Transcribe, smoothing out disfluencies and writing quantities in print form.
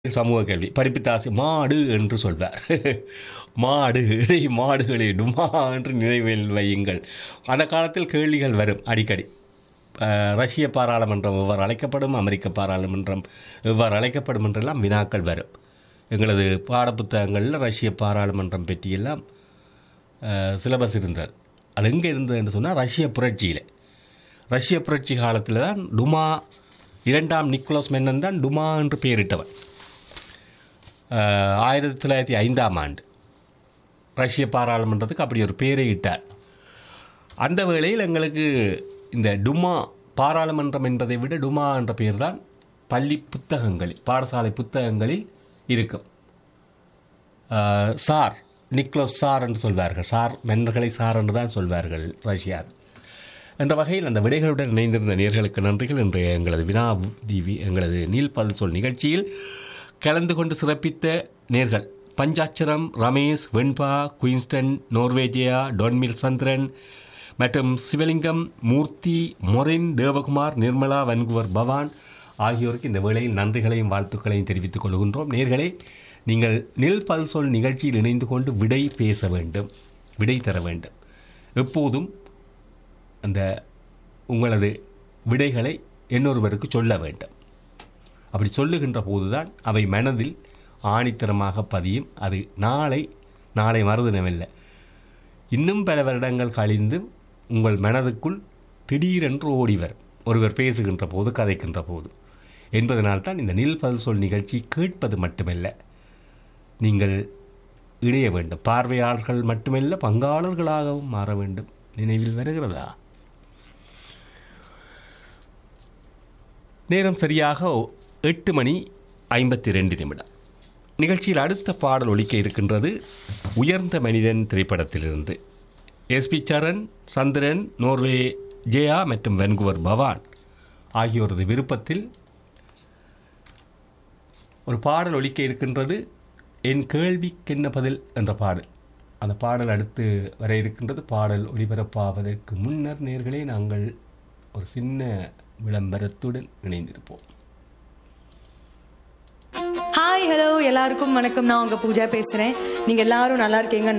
சமூக கேள்வி படிப்பித்தாசி மாடு என்று சொல்வார். மாடு மாடுகளே டுமா என்று நினைவில் வையுங்கள். அந்த காலத்தில் கேள்விகள் வரும் அடிக்கடி. ரஷ்ய பாராளுமன்றம் எவ்வாறு அழைக்கப்படும், அமெரிக்க பாராளுமன்றம் எவ்வாறு அழைக்கப்படும் என்றெல்லாம் வினாக்கள் வரும். எங்களது பாடப்புத்தகங்களில் ரஷ்ய பாராளுமன்றம் பற்றியெல்லாம் சிலபஸ் இருந்தது. அது எங்கே இருந்தது என்று சொன்னால் ரஷ்ய புரட்சி காலத்தில் தான் டுமா இரண்டாம் நிக்கோலஸ் மென்னன் தான் டுமா என்று பெயரிட்டவன். 1905 ரஷ்ய பாராளுமன்றத்துக்கு அப்படி ஒரு பெயரை இட்டார். அந்த வேளையில் எங்களுக்கு இந்த டுமா பாராளுமன்றம் என்பதை விட டுமா என்ற பெயர் தான் பள்ளி புத்தகங்களில், பாடசாலை புத்தகங்களில் இருக்கும். சார் நிக்கோலஸ் சார் என்று சொல்வார்கள். சார் மன்னர்களை சார் என்று தான் சொல்வார்கள் ரஷ்யாவில். என்ற வகையில் அந்த விடைகளுடன் இணைந்திருந்த நேர்களுக்கு நன்றிகள். இன்றைய எங்களது எங்களது நீல்பல் சொல் நிகழ்ச்சியில் கலந்து கொண்டு சிறப்பித்த நேர்கள் பஞ்சாட்சரம், ரமேஷ், வெண்பா, குயின்ஸ்டன், நோர்வேஜியா, டொன்மில் சந்திரன் மற்றும் சிவலிங்கம், மூர்த்தி, மொரின், தேவகுமார், நிர்மலா, வன்குவர், பவான் ஆகியோருக்கு இந்த வேளையில் நன்றிகளையும் வாழ்த்துக்களையும் தெரிவித்துக் கொள்கின்றோம். நேர்களே, நீங்கள் நீல்பல் சொல் நிகழ்ச்சியில் இணைந்து கொண்டு விடை பேச வேண்டும், விடை தர வேண்டும். எப்போதும் அந்த உங்களது விடைகளை இன்னொருவருக்கு சொல்ல வேண்டும். அப்படி சொல்லுகின்ற போதுதான் அவை மனதில் ஆணித்தரமாக பதியும். அது நாளை மறுதினமில்லை, இன்னும் பல வருடங்கள் கழிந்து உங்கள் மனதுக்குள் திடீரென்று ஓடிவர் ஒருவர் பேசுகின்ற போது, கதைக்கின்ற போது. என்பதனால்தான் இந்த நீல்பல் சொல் நிகழ்ச்சி கேட்பது மட்டுமல்ல, நீங்கள் இணைய வேண்டும். பார்வையாளர்கள் மட்டுமல்ல, பங்காளர்களாகவும் மாற வேண்டும். நினைவில் வருகிறதா? நேரம் சரியாக 8:52. நிகழ்ச்சியில் அடுத்த பாடல் ஒலிக்க இருக்கின்றது. உயர்ந்த மனிதன் திரைப்படத்திலிருந்து எஸ்பி சரண், சந்திரன், நோர்வே ஜெயா மற்றும் வென்குவர் பவான் ஆகியோரது விருப்பத்தில் ஒரு பாடல் ஒலிக்க இருக்கின்றது. என் கேள்விக்கென்ன பதில் என்ற பாடல். அந்த பாடல் அடுத்து வர இருக்கின்றது. பாடல் ஒளிபரப்பாவதற்கு முன்னர் நேர்களே, நாங்கள் ஒரு சின்ன விளம்பரத்துடன் இணைந்திருப்போம். ஹாய், ஹலோ, எல்லாருக்கும் வணக்கம். நான் உங்க பூஜா பேசுறேன். நீங்க எல்லாரும் நல்லா இருக்கீங்க